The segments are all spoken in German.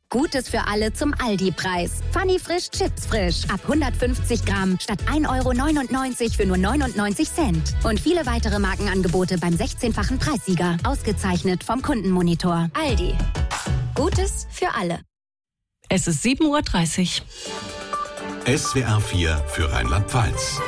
Gutes für alle zum Aldi-Preis. Funny Frisch Chips frisch. Ab 150 Gramm statt 1,99 € für nur 99 Cent. Und viele weitere Markenangebote beim 16-fachen Preissieger. Ausgezeichnet vom Kundenmonitor. Aldi. Gutes für alle. Es ist 7:30 Uhr. SWR 4 für Rheinland-Pfalz.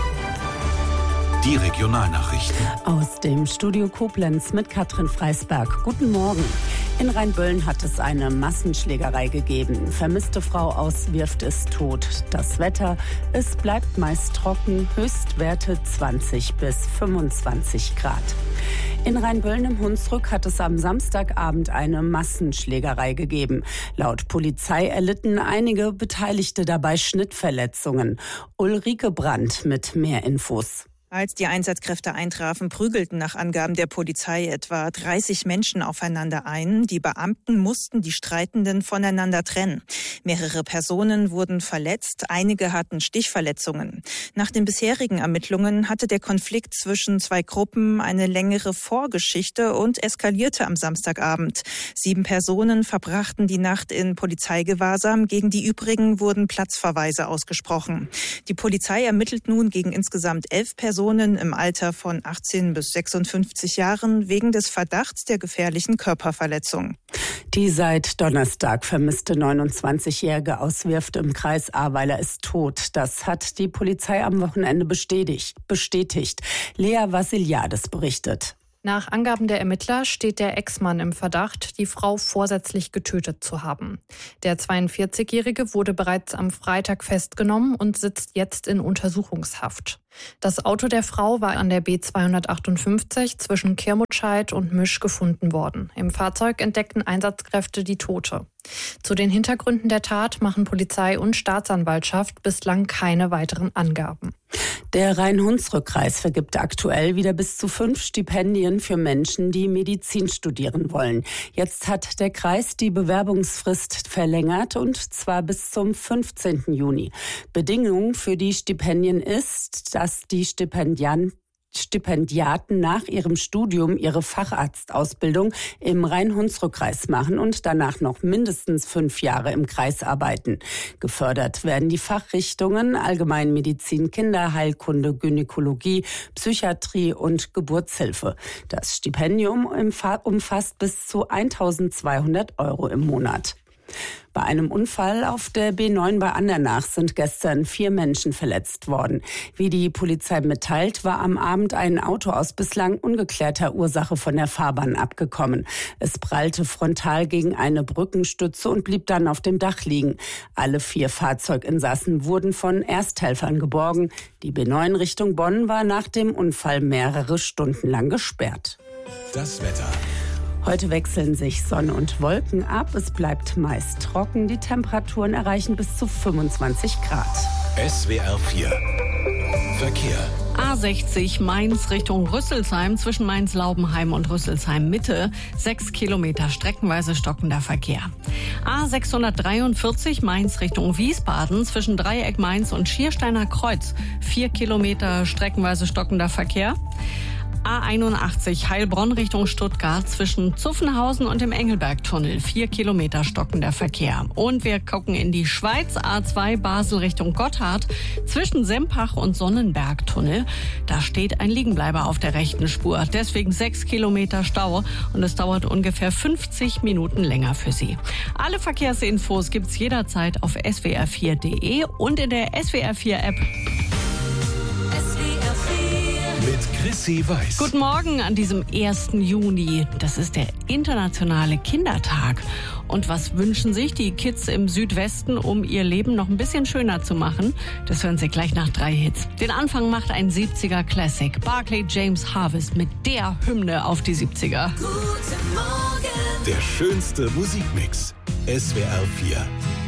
Die Regionalnachrichten. Aus dem Studio Koblenz mit Katrin Freisberg. Guten Morgen. In Rheinböllen hat es eine Massenschlägerei gegeben. Vermisste Frau aus Wirft ist tot. Das Wetter, es bleibt meist trocken. Höchstwerte 20 bis 25 Grad. In Rheinböllen im Hunsrück hat es am Samstagabend eine Massenschlägerei gegeben. Laut Polizei erlitten einige Beteiligte dabei Schnittverletzungen. Ulrike Brandt mit mehr Infos. Als die Einsatzkräfte eintrafen, prügelten nach Angaben der Polizei etwa 30 Menschen aufeinander ein. Die Beamten mussten die Streitenden voneinander trennen. Mehrere Personen wurden verletzt, einige hatten Stichverletzungen. Nach den bisherigen Ermittlungen hatte der Konflikt zwischen zwei Gruppen eine längere Vorgeschichte und eskalierte am Samstagabend. 7 Personen verbrachten die Nacht in Polizeigewahrsam, gegen die übrigen wurden Platzverweise ausgesprochen. Die Polizei ermittelt nun gegen insgesamt 11 Personen im Alter von 18 bis 56 Jahren wegen des Verdachts der gefährlichen Körperverletzung. Die seit Donnerstag vermisste 29-Jährige aus Wirft im Kreis Ahrweiler ist tot. Das hat die Polizei am Wochenende bestätigt. Lea Vassiliades berichtet. Nach Angaben der Ermittler steht der Ex-Mann im Verdacht, die Frau vorsätzlich getötet zu haben. Der 42-Jährige wurde bereits am Freitag festgenommen und sitzt jetzt in Untersuchungshaft. Das Auto der Frau war an der B258 zwischen Kirmutscheid und Misch gefunden worden. Im Fahrzeug entdeckten Einsatzkräfte die Tote. Zu den Hintergründen der Tat machen Polizei und Staatsanwaltschaft bislang keine weiteren Angaben. Der Rhein-Hunsrück-Kreis vergibt aktuell wieder bis zu 5 Stipendien für Menschen, die Medizin studieren wollen. Jetzt hat der Kreis die Bewerbungsfrist verlängert und zwar bis zum 15. Juni. Bedingung für die Stipendien ist, dass die Stipendiaten nach ihrem Studium ihre Facharztausbildung im Rhein-Hunsrück-Kreis machen und danach noch mindestens 5 Jahre im Kreis arbeiten. Gefördert werden die Fachrichtungen Allgemeinmedizin, Kinderheilkunde, Gynäkologie, Psychiatrie und Geburtshilfe. Das Stipendium umfasst bis zu 1.200 € im Monat. Bei einem Unfall auf der B9 bei Andernach sind gestern 4 Menschen verletzt worden. Wie die Polizei mitteilt, war am Abend ein Auto aus bislang ungeklärter Ursache von der Fahrbahn abgekommen. Es prallte frontal gegen eine Brückenstütze und blieb dann auf dem Dach liegen. Alle 4 Fahrzeuginsassen wurden von Ersthelfern geborgen. Die B9 Richtung Bonn war nach dem Unfall mehrere Stunden lang gesperrt. Das Wetter. Heute wechseln sich Sonne und Wolken ab. Es bleibt meist trocken. Die Temperaturen erreichen bis zu 25 Grad. SWR 4 Verkehr. A60 Mainz Richtung Rüsselsheim zwischen Mainz-Laubenheim und Rüsselsheim-Mitte. 6 Kilometer streckenweise stockender Verkehr. A643 Mainz Richtung Wiesbaden zwischen Dreieck Mainz und Schiersteiner Kreuz. 4 Kilometer streckenweise stockender Verkehr. A81 Heilbronn Richtung Stuttgart zwischen Zuffenhausen und dem Engelbergtunnel. 4 Kilometer stockender Verkehr. Und wir gucken in die Schweiz. A2 Basel Richtung Gotthard zwischen Sempach und Sonnenbergtunnel. Da steht ein Liegenbleiber auf der rechten Spur. Deswegen 6 Kilometer Stau und es dauert ungefähr 50 Minuten länger für Sie. Alle Verkehrsinfos gibt's jederzeit auf swr4.de und in der SWR4-App. Mit Chrissy Weiß. Guten Morgen an diesem 1. Juni. Das ist der internationale Kindertag. Und was wünschen sich die Kids im Südwesten, um ihr Leben noch ein bisschen schöner zu machen? Das hören Sie gleich nach 3 Hits. Den Anfang macht ein 70er Classic. Barclay James Harvest mit der Hymne auf die 70er. Der schönste Musikmix. SWR 4.